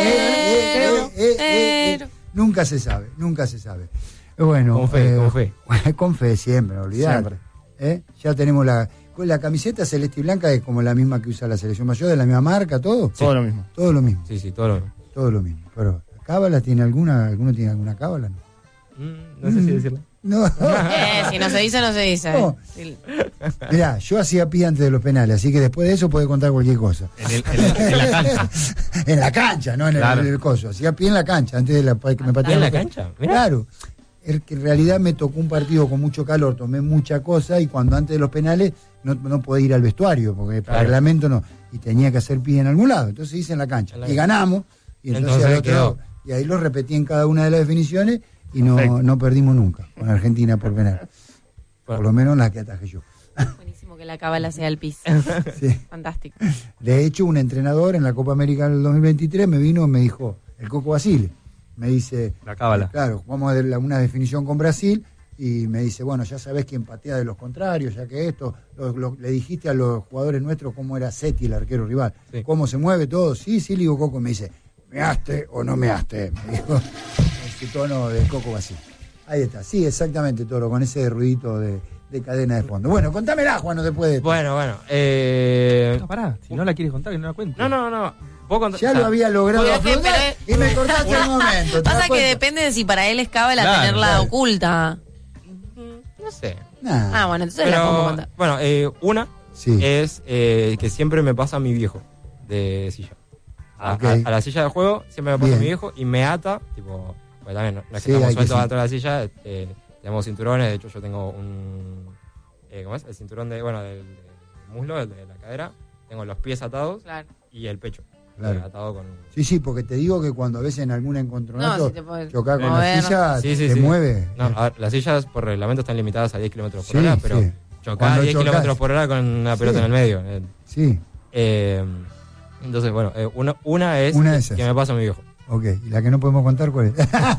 eh, eh, eh, eh, nunca se sabe, nunca se sabe. Bueno, con fe, eh, con fe. Con fe siempre, no olvidar. ¿Eh? Ya tenemos la, la camiseta celeste y blanca, es como la misma que usa la selección mayor, de la misma marca, todo. Sí. Todo lo mismo. Todo lo mismo. Sí, sí, todo lo mismo. Todo lo mismo. Pero, ¿cábala tiene alguna? ¿Alguno tiene alguna cábala? No, mm, no sé mm. si decirlo. No. Eh, si no se dice, no se dice. No. Sí. Mirá, yo hacía pie antes de los penales, así que después de eso puede contar cualquier cosa. En, el, en, el, en la cancha. En la cancha, no en el, claro. el, el coso. Hacía pie en la cancha antes de la, que me patearan. ¿En la cancha? Mirá. Claro. En realidad me tocó un partido con mucho calor, tomé mucha cosa y cuando antes de los penales no, no podía ir al vestuario, porque claro. el reglamento no. Y tenía que hacer pie en algún lado. Entonces hice en la cancha. En la y ganamos. Y entonces, entonces otro, quedó. Y ahí lo repetí en cada una de las definiciones. Y no, no perdimos nunca con Argentina por penal. Por lo menos la que atajé yo. Buenísimo que la cábala sea el piso. Sí. Fantástico. De hecho, un entrenador en la Copa América del dos mil veintitrés me vino y me dijo, el Coco Basile, me dice... La cábala. Claro, vamos a dar una definición con Brasil y me dice, bueno, ya sabés quién patea de los contrarios, ya que esto, lo, lo, le dijiste a los jugadores nuestros cómo era Seti, el arquero rival, sí. cómo se mueve todo. Sí, sí, le digo, Coco, me dice, ¿measte o no measte? Me dijo... Su tono de Coco Basile. Ahí está, sí, exactamente, Toro, con ese ruidito de, de cadena de fondo. Bueno, contámela, Juan, no te puede. Bueno, bueno. Eh... No, pará, si no la quieres contar, que no la cuentes. No, no, no. Contar... Ya lo había logrado afrontar y me cortaste el momento. Pasa que depende de si para él es cábala claro, tenerla claro. oculta. No sé. Nah. Ah, bueno, entonces Pero, la podemos contar. Bueno, eh, una sí. es eh, que siempre me pasa a mi viejo de silla. A, okay. a, a la silla de juego siempre me pasa Bien. a mi viejo y me ata, tipo... Pues también, no, no es que sí, estamos sueltos sí. dentro de la silla, eh, tenemos cinturones, de hecho yo tengo un, eh, ¿cómo es? El cinturón de, bueno, del, del muslo, el de la cadera, tengo los pies atados claro. y el pecho claro. eh, atado con... Sí, sí, porque te digo que cuando a veces en algún encontronato no, si chocar con mover, la silla, sí, sí, te sí. mueve. No, a ver, las sillas por reglamento están limitadas a diez kilómetros por sí, hora, pero sí. chocar a diez kilómetros por hora con una pelota sí. en el medio. Eh. Sí. Eh, entonces, bueno, eh, una, una es una que, que me pasa a mi viejo. Ok, ¿y la que no podemos contar cuál es?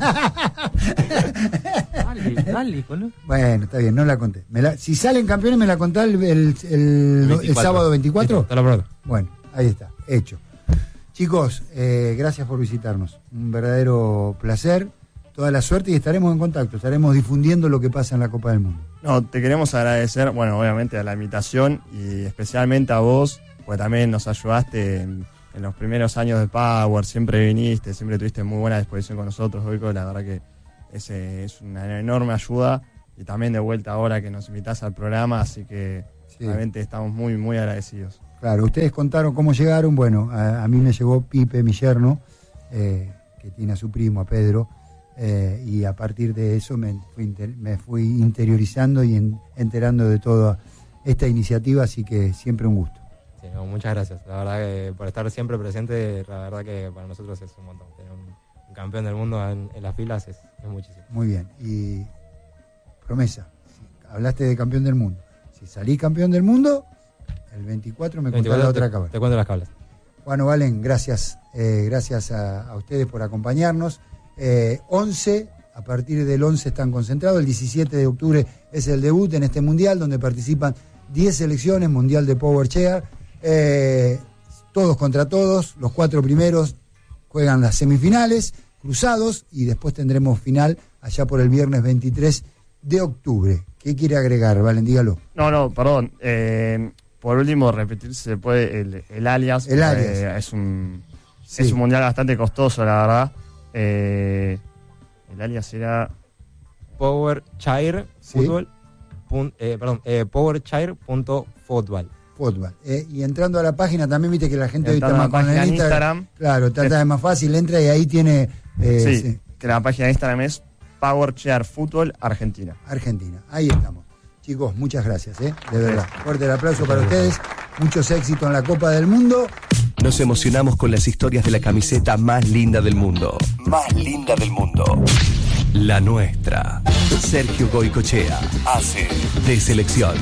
dale, dale, ¿no? Bueno, está bien, no la conté. Me la, si salen campeones, ¿me la contás el, el, el, el sábado veinticuatro? Listo, te lo prometo. Bueno, ahí está, hecho. Chicos, eh, gracias por visitarnos. Un verdadero placer. Toda la suerte y estaremos en contacto. Estaremos difundiendo lo que pasa en la Copa del Mundo. No, te queremos agradecer, bueno, obviamente a la invitación y especialmente a vos, porque también nos ayudaste en... En los primeros años de Power siempre viniste, siempre tuviste muy buena disposición con nosotros, Goico. La verdad que ese es una enorme ayuda. Y también de vuelta ahora que nos invitás al programa, así que sí. realmente estamos muy, muy agradecidos. Claro, ustedes contaron cómo llegaron. Bueno, a, a mí me llegó Pipe, mi yerno, eh, que tiene a su primo, a Pedro. Eh, y a partir de eso me fui, inter, me fui interiorizando y en, enterando de toda esta iniciativa, así que siempre un gusto. Sí, no, muchas gracias. La verdad que por estar siempre presente, la verdad que para nosotros es un montón. Tener un, un campeón del mundo en, en las filas es, es muchísimo. Muy bien. Y promesa, si hablaste de campeón del mundo. Si salí campeón del mundo, el veinticuatro me contás la otra cábala. Te cuento las cábalas. Bueno, Valen, gracias. Eh, gracias a, a ustedes por acompañarnos. Eh, once, a partir del once están concentrados. El diecisiete de octubre es el debut en este mundial, donde participan diez selecciones, mundial de Power Chair. Eh, todos contra todos, los cuatro primeros juegan las semifinales, cruzados, y después tendremos final allá por el viernes veintitrés de octubre. ¿Qué quiere agregar, Valen? Dígalo. No, no, perdón. Eh, por último, repetir si se puede el, el alias. El alias. Eh, es, un, sí. es un mundial bastante costoso, la verdad. Eh, el alias era... powerchair Sí. fútbol, pun- eh, perdón, eh, powerchair punto fútbol. Fútbol. Eh, y entrando a la página también viste que la gente hoy está Entrando a más la con el página Instagram. en Instagram. Claro, trata de más fácil, entra y ahí tiene eh, Sí, sí, que la página de Instagram es Powerchair Fútbol Argentina. Argentina. Ahí estamos. Chicos, muchas gracias, ¿eh? De verdad. Fuerte el aplauso para ustedes. Muchos éxitos en la Copa del Mundo. Nos emocionamos con las historias de la camiseta más linda del mundo. Más linda del mundo. La nuestra. Sergio Goycochea hace de selección.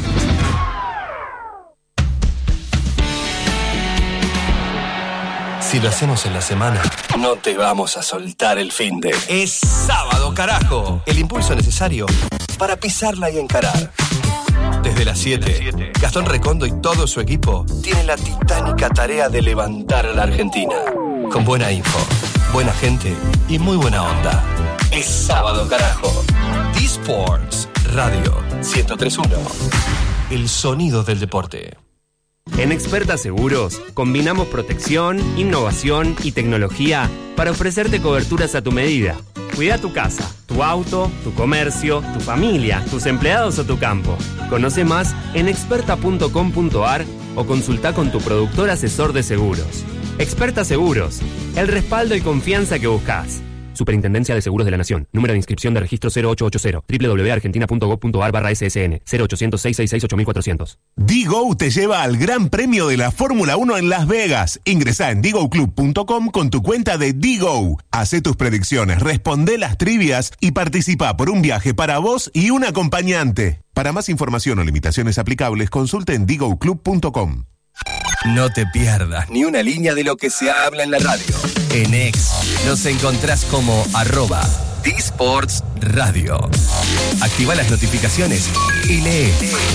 Si lo hacemos en la semana, no te vamos a soltar el finde. Es sábado, carajo. El impulso necesario para pisarla y encarar. Desde las siete, Gastón Recondo y todo su equipo tienen la titánica tarea de levantar a la Argentina. Con buena info, buena gente y muy buena onda. Es sábado, carajo. D-Sports Radio ciento tres punto uno. El sonido del deporte. En Experta Seguros combinamos protección, innovación y tecnología para ofrecerte coberturas a tu medida. Cuida tu casa, tu auto, tu comercio, tu familia, tus empleados o tu campo. Conoce más en experta punto com punto a r o consulta con tu productor asesor de seguros. Experta Seguros, el respaldo y confianza que buscas. Superintendencia de Seguros de la Nación. Número de inscripción de registro cero ocho ocho cero. doble u doble u doble u punto argentina punto gob punto a r barra S S N. cero ochocientos, seiscientos sesenta y seis, ocho mil cuatrocientos. D-Go te lleva al Gran Premio de la Fórmula uno en Las Vegas. Ingresá en digo club punto com con tu cuenta de D-Go. Hacé tus predicciones, responde las trivias y participa por un viaje para vos y un acompañante. Para más información o limitaciones aplicables, consulte en digo club punto com. No te pierdas ni una línea de lo que se habla en la radio. En X nos encontrás como arroba D-Sports Radio. Activa las notificaciones y lee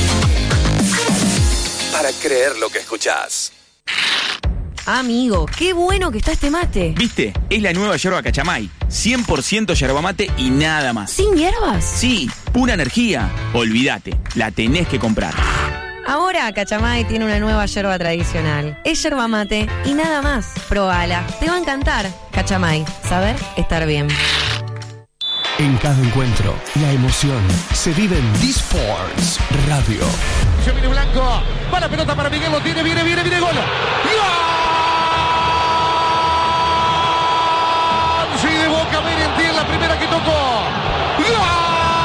para creer lo que escuchás. Amigo, qué bueno que está este mate. ¿Viste? Es la nueva yerba Cachamay. cien por ciento yerba mate y nada más. ¿Sin hierbas? Sí, pura energía. Olvídate, la tenés que comprar. Ahora Cachamay tiene una nueva yerba tradicional. Es yerba mate y nada más. Probala, te va a encantar. Cachamay, saber estar bien. En cada encuentro, la emoción se vive en D-Sports Radio. Se viene Blanco, va la pelota para Miguel, lo tiene, viene, viene, viene, gol. ¡Gol! Sí, de Boca, Merentiel, la primera que tocó. ¡Gol!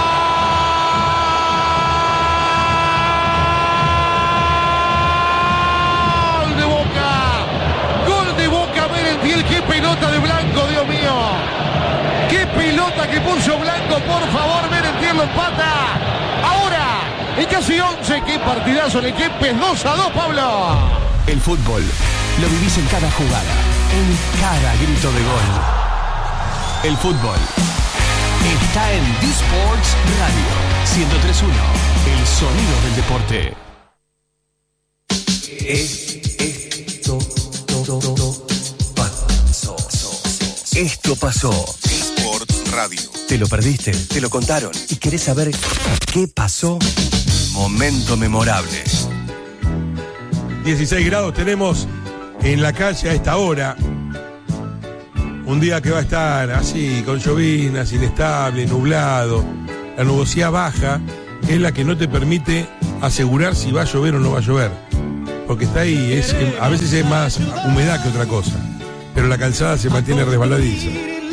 ¡Qué pelota de Blanco, Dios mío! ¡Qué pelota que puso Blanco! Por favor, Merentiel lo empata. Ahora, en casi once, qué partidazo en el Kempes, dos a dos, Pablo. El fútbol lo vivís en cada jugada, en cada grito de gol. El fútbol está en D-Sports Radio ciento tres punto uno, el sonido del deporte. Esto, todo, todo. Esto pasó. D-Sports Radio. ¿Te lo perdiste? ¿Te lo contaron? ¿Y querés saber qué pasó? Momento memorable. dieciséis grados tenemos en la calle a esta hora. Un día que va a estar así, con llovinas, inestable, nublado. La nubosidad baja es la que no te permite asegurar si va a llover o no va a llover. Porque está ahí, es, a veces es más humedad que otra cosa. Pero la calzada se mantiene resbaladiza.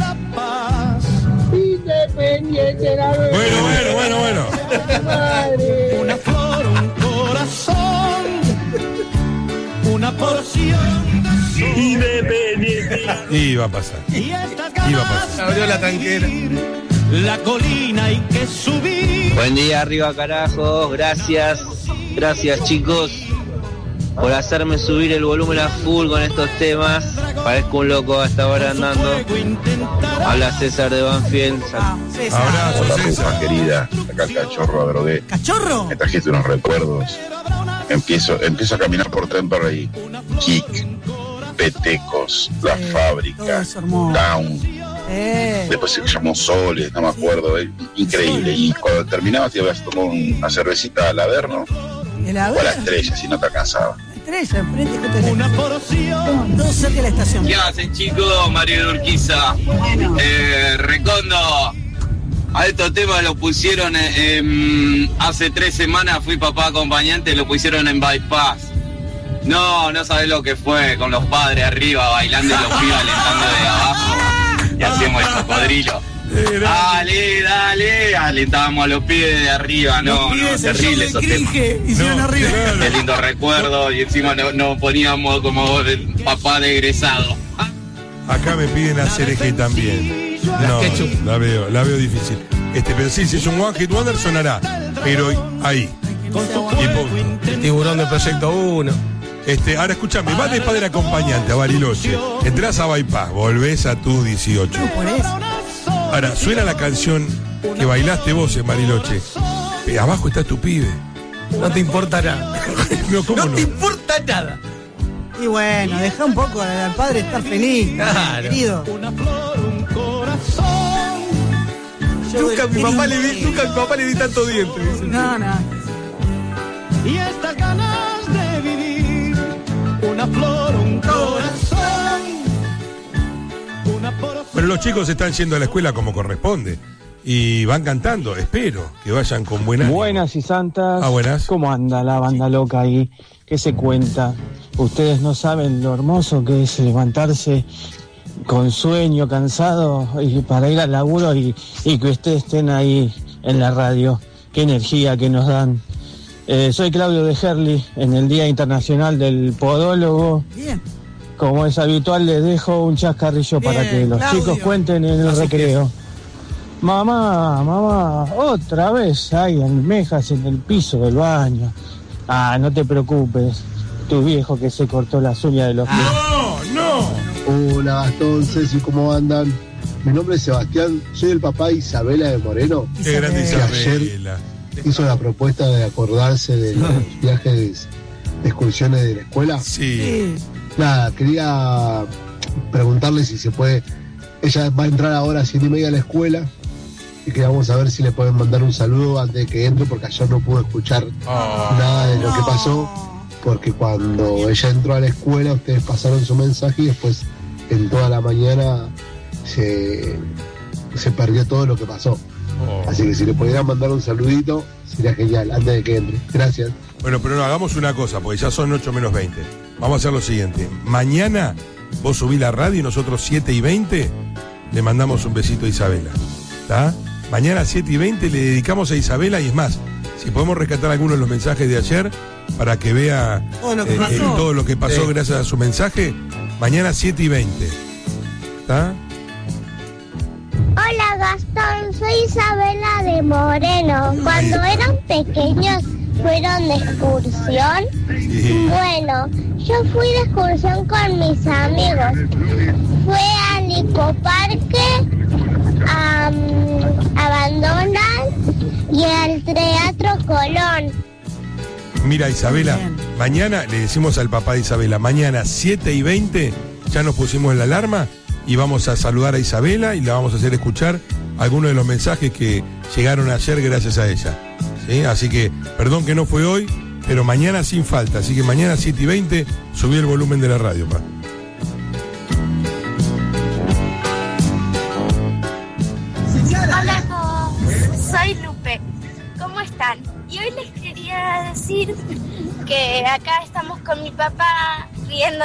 Bueno, bueno, bueno, bueno. Una flor, un corazón, una porción independiente. Iba a pasar. Iba a pasar. Abrió la tanquera. La colina hay que subir. Buen día, arriba carajo. Gracias, gracias chicos por hacerme subir el volumen a full con estos temas. Parezco un loco hasta ahora andando. Habla César de Banfield. Abrazo, Hola, César. Rufa, querida. Acá Cachorro Adrogué. ¿Cachorro? Me trajiste unos recuerdos. Empiezo, empiezo a caminar por Temperley. Kick, Petecos, La Eh, Fábrica, todo eso hermoso. Down. Eh. Después se llamó Soles, no me acuerdo. eh, Increíble. Y cuando terminabas te ibas a tomar una cervecita al Averno El o a la Averno. Estrella, si no te alcanzaba. Estrella, enfrente justo de la Una porción. Todo cerca de la estación. ¿Qué hacen chicos? Mario de Urquiza. Bueno. Eh, Recondo. A estos temas lo pusieron eh, eh, hace tres semanas, fui papá acompañante, lo pusieron en Bypass. No, no sabés lo que fue, con los padres arriba bailando y los pibes alentando de abajo. Y hacíamos el cocodrilo. Dale, dale, alentábamos a los pibes de arriba, no, no, terrible esos temas. Hicieron no, arriba. Qué lindo recuerdo, y encima nos no poníamos como el papá de egresado. Acá me piden hacer eje también. No, la veo, la veo difícil. Este, pero sí, si es un One Hit Wonder sonará. Pero ahí. El tiburón de Proyecto uno. Este, ahora escúchame, vas de padre acompañante a Bariloche, entras a Bypass, volvés a tus dieciocho. Ahora, suena la canción que bailaste vos en Bariloche. Eh, abajo está tu pibe. No te importa nada. No, ¿cómo no? No te importa nada. Y bueno, deja un poco al padre estar feliz, Claro. querido. Nunca a mi papá le vi, nunca a mi papá le vi tanto diente. dice el No, tío. no. Y estas ganas de vivir, una flor, un corazón, una por... Pero los chicos están yendo a la escuela como corresponde. Y van cantando, espero que vayan con buena. Buenas y santas. Ah, buenas. ¿Cómo anda la banda loca ahí? ¿Qué se cuenta? Ustedes no saben lo hermoso que es levantarse con sueño, cansado, y para ir al laburo y, y que ustedes estén ahí en la radio. Qué energía que nos dan. Eh, soy Claudio de Herli, en el Día Internacional del Podólogo. Bien. Como es habitual, les dejo un chascarrillo Bien, para que los Claudio. chicos cuenten en el Así recreo. Mamá, mamá, otra vez hay almejas en el piso del baño. Ah, no te preocupes, tu viejo que se cortó las uñas de los pies. ¡No, no! Hola Gastón, Ceci, ¿cómo andan? Mi nombre es Sebastián, soy el papá de Isabela de Moreno. Qué grande que ayer Isabela. hizo la propuesta de acordarse de los viajes de excursiones de la escuela. Sí. Nada, quería preguntarle si se puede. Ella va a entrar ahora a siete y media a la escuela y queríamos saber si le pueden mandar un saludo antes de que entre, porque ayer no pude escuchar Oh. nada de lo que pasó, porque cuando ella entró a la escuela ustedes pasaron su mensaje y después en toda la mañana se, se perdió todo lo que pasó. Oh. Así que si le pudieran mandar un saludito sería genial antes de que entre. Gracias. Bueno, pero no, hagamos una cosa, porque ya son ocho menos veinte. Vamos a hacer lo siguiente. Mañana vos subís la radio y nosotros siete y veinte le mandamos un besito a Isabela. ¿Está? Mañana siete y veinte le dedicamos a Isabela y es más, si podemos rescatar algunos de los mensajes de ayer para que vea Todo lo que eh, pasó. eh, todo lo que pasó Sí. gracias a su mensaje, mañana siete y veinte. ¿Está? Hola Gastón, soy Isabela de Moreno. Cuando eran pequeños fueron de excursión. Sí. Bueno, yo fui de excursión con mis amigos. Fue al ecoparque, a um, Abandonan y al Teatro Colón. Mira, Isabela, Bien. mañana le decimos al papá de Isabela, mañana siete y veinte ya nos pusimos la alarma y vamos a saludar a Isabela y la vamos a hacer escuchar algunos de los mensajes que llegaron ayer gracias a ella. ¿Sí? Así que, perdón que no fue hoy, pero mañana sin falta. Así que mañana siete y veinte subí el volumen de la radio, pa. Hola a todos, soy Lupe. ¿Cómo están? Y hoy les quería decir que acá estamos con mi papá riendo